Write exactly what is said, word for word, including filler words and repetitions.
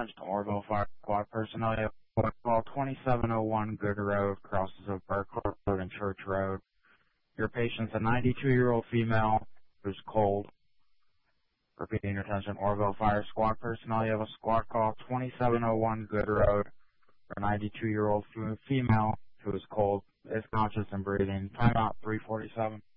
Orville Fire Squad personnel. You have call twenty-seven oh one Good Road, crosses of Burkle Road and Church Road. Your patient's a ninety-two-year-old female who's cold. Repeating your attention, Orville Fire Squad personnel. You have a squad call twenty-seven oh one Good Road for a ninety-two-year-old female who is cold, is conscious and breathing. Timeout three forty-seven.